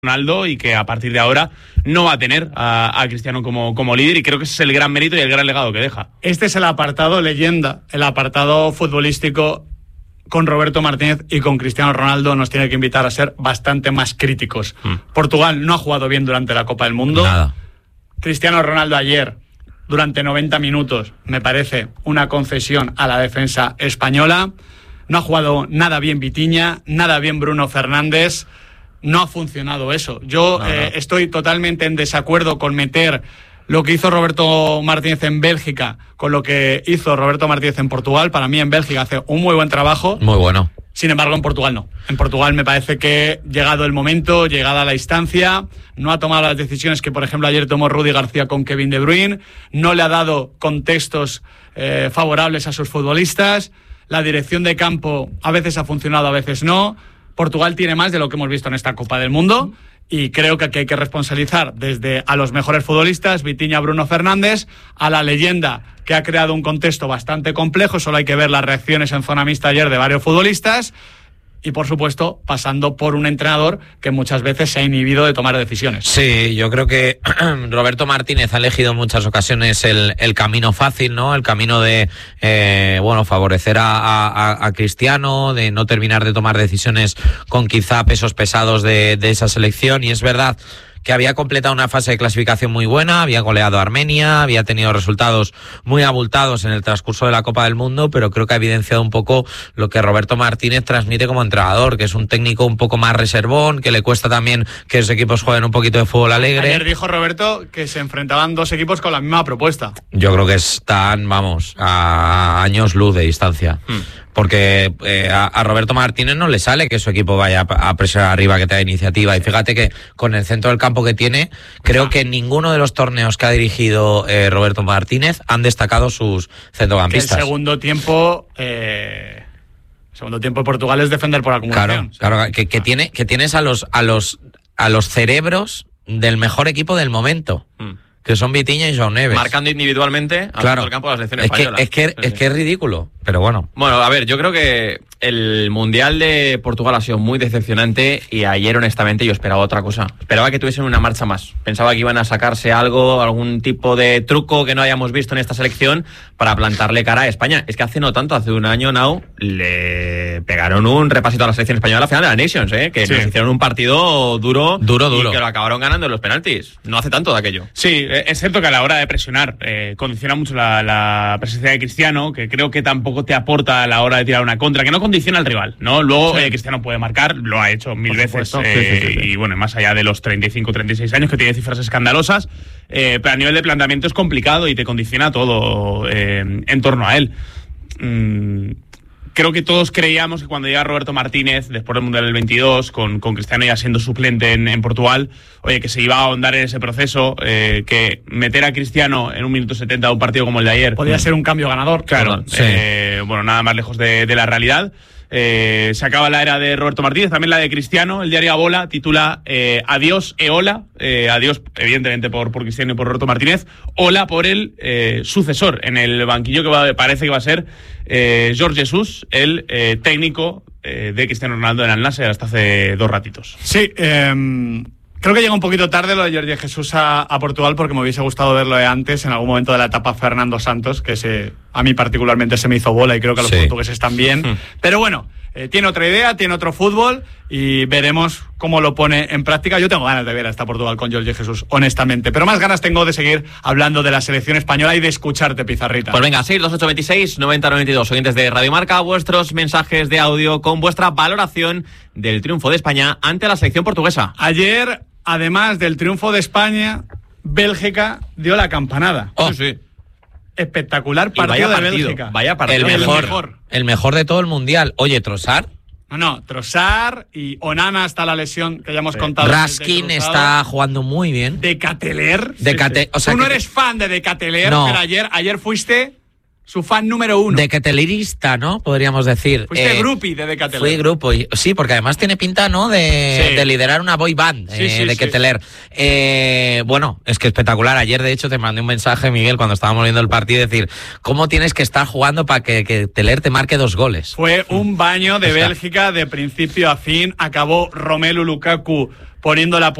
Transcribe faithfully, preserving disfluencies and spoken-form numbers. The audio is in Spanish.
Ronaldo y que a partir de ahora no va a tener a, a Cristiano como, como líder, y creo que ese es el gran mérito y el gran legado que deja. Este es el apartado leyenda, el apartado futbolístico. Con Roberto Martínez y con Cristiano Ronaldo nos tiene que invitar a ser bastante más críticos. Mm. Portugal no ha jugado bien durante la Copa del Mundo. Nada. Cristiano Ronaldo ayer, durante noventa minutos, me parece una concesión a la defensa española. No ha jugado nada bien Vitinha, nada bien Bruno Fernández. No ha funcionado eso. Yo no, no. Eh, estoy totalmente en desacuerdo con meter lo que hizo Roberto Martínez en Bélgica con lo que hizo Roberto Martínez en Portugal. Para mí en Bélgica hace un muy buen trabajo. Muy bueno. Sin embargo, en Portugal no. En Portugal me parece que llegado el momento, llegada la instancia, no ha tomado las decisiones que, por ejemplo, ayer tomó Rudy García con Kevin De Bruyne, no le ha dado contextos eh, favorables a sus futbolistas, la dirección de campo a veces ha funcionado, a veces no. Portugal tiene más de lo que hemos visto en esta Copa del Mundo. Y creo que aquí hay que responsabilizar desde a los mejores futbolistas, Vitinha, Bruno Fernández, a la leyenda que ha creado un contexto bastante complejo. Solo hay que ver las reacciones en zona mixta ayer de varios futbolistas. Y, por supuesto, pasando por un entrenador que muchas veces se ha inhibido de tomar decisiones. Sí, yo creo que Roberto Martínez ha elegido en muchas ocasiones el, el camino fácil, ¿no? El camino de, eh, bueno, favorecer a, a, a Cristiano, de no terminar de tomar decisiones con quizá pesos pesados de, de esa selección. Y es verdad que había completado una fase de clasificación muy buena, había goleado a Armenia, había tenido resultados muy abultados en el transcurso de la Copa del Mundo, pero creo que ha evidenciado un poco lo que Roberto Martínez transmite como entrenador, que es un técnico un poco más reservón, que le cuesta también que los equipos jueguen un poquito de fútbol alegre. Ayer dijo Roberto que se enfrentaban dos equipos con la misma propuesta. Yo creo que están, vamos, a años luz de distancia. Hmm. Porque eh, a, a Roberto Martínez no le sale que su equipo vaya a, a presionar arriba, que tenga iniciativa. Y fíjate que con el centro del campo que tiene, creo que en ninguno de los torneos que ha dirigido eh, Roberto Martínez han destacado sus centrocampistas. Que el segundo tiempo... Eh... El segundo tiempo de Portugal es defender por acumulación. Claro, claro, que, que, tiene, que tienes a los, a los, a los cerebros del mejor equipo del momento. Mm. Que son Vitinha y Joao Neves. Marcando individualmente al claro. del campo de la selección es española. Que, es, que, es que es ridículo, pero bueno. Bueno, a ver, yo creo que el Mundial de Portugal ha sido muy decepcionante y ayer, honestamente, yo esperaba otra cosa. Esperaba que tuviesen una marcha más. Pensaba que iban a sacarse algo, algún tipo de truco que no hayamos visto en esta selección para plantarle cara a España. Es que hace no tanto, hace un año, Nau, le pegaron un repasito a la selección española a la final de la Nations, ¿eh? Que sí. Nos hicieron un partido duro, duro, duro. Y que lo acabaron ganando en los penaltis. No hace tanto de aquello. Sí, es cierto que a la hora de presionar eh, condiciona mucho la, la presencia de Cristiano, que creo que tampoco te aporta a la hora de tirar una contra, que no condiciona al rival, ¿no? Luego sí. eh, Cristiano puede marcar, lo ha hecho mil Por veces, eh, sí, sí, sí, sí. y bueno, más allá de los treinta y cinco, treinta y seis años, que tiene cifras escandalosas, eh, pero a nivel de planteamiento es complicado y te condiciona todo eh, en torno a él. Mm. Creo que todos creíamos que cuando llega Roberto Martínez, después del Mundial del veintidós, con, con Cristiano ya siendo suplente en, en Portugal, oye, que se iba a ahondar en ese proceso, eh, que meter a Cristiano en un minuto setenta de un partido como el de ayer... Podría ser un cambio ganador. Claro, sí. eh, bueno, nada más lejos de, de la realidad. Eh, se acaba la era de Roberto Martínez, también la de Cristiano. El diario Bola titula eh, Adiós Eola, eh, adiós evidentemente por, por Cristiano y por Roberto Martínez, hola por el eh, sucesor en el banquillo que va, parece que va a ser eh, Jorge Jesus, el eh, técnico eh, de Cristiano Ronaldo en Al Nassr hasta hace dos ratitos. Sí, eh... creo que llega un poquito tarde lo de Jorge Jesus a, a Portugal, porque me hubiese gustado verlo de antes, en algún momento de la etapa Fernando Santos, que se, a mí particularmente se me hizo bola y creo que a los sí. portugueses también. Mm. Pero bueno, eh, tiene otra idea, tiene otro fútbol y veremos cómo lo pone en práctica. Yo tengo ganas de ver a esta Portugal con Jorge Jesus, honestamente. Pero más ganas tengo de seguir hablando de la selección española y de escucharte, Pizarrita. Pues venga, seis dos ocho veintiséis noventa noventa y dos, oyentes de Radio Marca, vuestros mensajes de audio con vuestra valoración del triunfo de España ante la selección portuguesa. Ayer... Además del triunfo de España, Bélgica dio la campanada. Oh, sí. Espectacular partido, partido de Bélgica. Vaya partido. El mejor, el mejor. El mejor de todo el Mundial. Oye, Trossard. No, no, Trossard y Onana hasta la lesión que ya hemos sí. contado. Raskin está jugando muy bien. De Cateler. De sí, Cate- sí. o sea Tú no que... eres fan de De Cateler, no. pero ayer, ayer fuiste Su fan número uno. Decatelerista, ¿no? Podríamos decir. Fuiste eh, groupie de Decateler. Fui grupo, y, sí, porque además tiene pinta, ¿no? De, Sí. de liderar una boy band, Sí, eh, sí, de sí. Keteler. Eh, bueno, es que espectacular. Ayer, de hecho, te mandé un mensaje, Miguel, cuando estábamos viendo el partido, decir, ¿cómo tienes que estar jugando para que Keteler te marque dos goles? Fue un baño de O sea, Bélgica de principio a fin. Acabó Romelu Lukaku poniendo la